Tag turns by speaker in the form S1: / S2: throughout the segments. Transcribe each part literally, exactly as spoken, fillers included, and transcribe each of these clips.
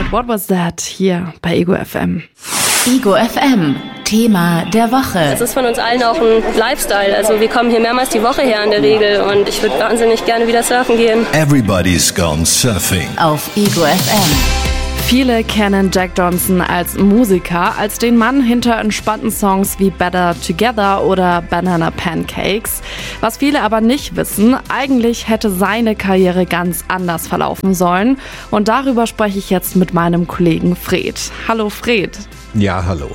S1: What Was That hier bei Ego F M.
S2: Ego F M, Thema der Woche.
S3: Es ist von uns allen auch ein Lifestyle. Also wir kommen hier mehrmals die Woche her in der Regel und ich würde wahnsinnig gerne wieder surfen gehen.
S4: Everybody's gone surfing.
S2: Auf Ego F M.
S1: Viele kennen Jack Johnson als Musiker, als den Mann hinter entspannten Songs wie Better Together oder Banana Pancakes. Was viele aber nicht wissen, eigentlich hätte seine Karriere ganz anders verlaufen sollen. Und darüber spreche ich jetzt mit meinem Kollegen Fred. Hallo Fred.
S5: Ja, hallo.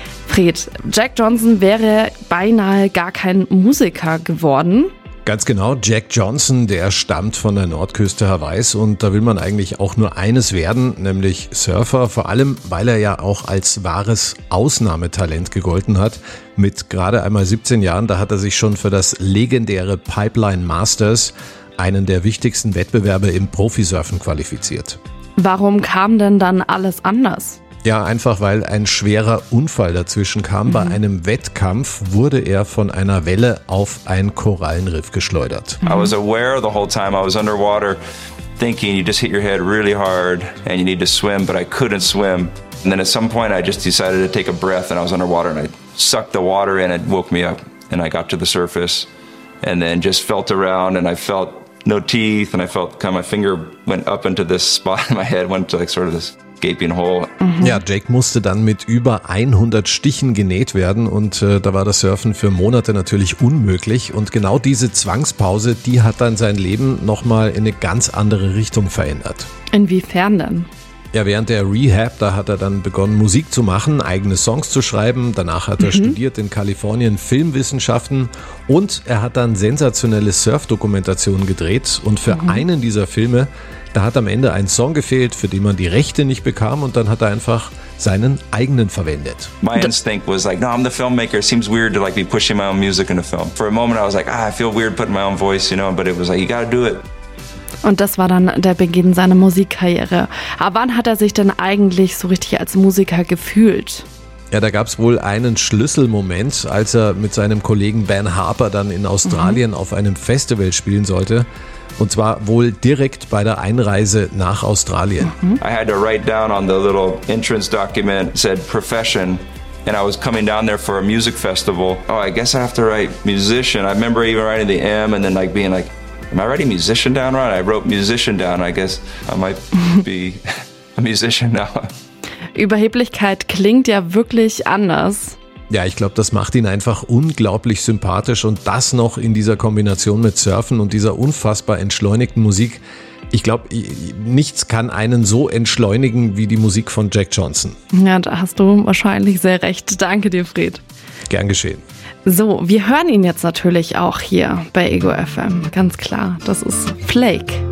S1: Fred, Jack Johnson wäre beinahe gar kein Musiker geworden.
S5: Ganz genau, Jack Johnson, der stammt von der Nordküste Hawaiis und da will man eigentlich auch nur eines werden, nämlich Surfer, vor allem weil er ja auch als wahres Ausnahmetalent gegolten hat. Mit gerade einmal siebzehn Jahren, da hat er sich schon für das legendäre Pipeline Masters, einen der wichtigsten Wettbewerbe im Profisurfen, qualifiziert.
S1: Warum kam denn dann alles anders?
S5: Ja, einfach weil ein schwerer Unfall dazwischen kam. Mhm. Bei einem Wettkampf wurde er von einer Welle auf ein Korallenriff geschleudert.
S6: I was aware the whole time I was underwater, thinking you just hit your head really hard and you need to swim, but I couldn't swim. And then at some point I just decided to take a breath and I was underwater and I sucked the water in and it woke me up and I got to the surface and then just felt around and I felt no teeth and I felt kind of my finger went up into this spot in my head, went to like sort of this gaping hole.
S1: Mhm.
S5: Ja, Jake musste dann mit über hundert Stichen genäht werden und äh, da war das Surfen für Monate natürlich unmöglich und genau diese Zwangspause, die hat dann sein Leben nochmal in eine ganz andere Richtung verändert.
S1: Inwiefern denn?
S5: Ja, während der Rehab, da hat er dann begonnen, Musik zu machen, eigene Songs zu schreiben. Danach hat er mhm. studiert in Kalifornien Filmwissenschaften und er hat dann sensationelle Surfdokumentationen gedreht. Und für mhm. einen dieser Filme, da hat am Ende ein Song gefehlt, für den man die Rechte nicht bekam und dann hat er einfach seinen eigenen verwendet.
S6: My instinct was like, no, I'm the filmmaker. It seems weird to like be pushing my own music in a film. For a moment I was like, ah, I feel weird putting my own voice, you know, but it was like, you gotta do it.
S1: Und das war dann der Beginn seiner Musikkarriere. Aber wann hat er sich denn eigentlich so richtig als Musiker gefühlt?
S5: Ja, da gab es wohl einen Schlüsselmoment, als er mit seinem Kollegen Ben Harper dann in Australien mhm. auf einem Festival spielen sollte. Und zwar wohl direkt bei der Einreise nach Australien.
S6: Mhm. I had to write down on the little entrance document, it said profession. And I was coming down there for a music festival. Oh, I guess I have to write musician. I remember even writing the M and then like being like, am I writing musician down right? I wrote musician down. I guess I might be a musician now.
S1: Überheblichkeit klingt ja wirklich anders.
S5: Ja, ich glaube, das macht ihn einfach unglaublich sympathisch und das noch in dieser Kombination mit Surfen und dieser unfassbar entschleunigten Musik. Ich glaube, nichts kann einen so entschleunigen wie die Musik von Jack Johnson.
S1: Ja, da hast du wahrscheinlich sehr recht. Danke dir, Fred.
S5: Gern geschehen.
S1: So, wir hören ihn jetzt natürlich auch hier bei Ego F M. Ganz klar, das ist Flake.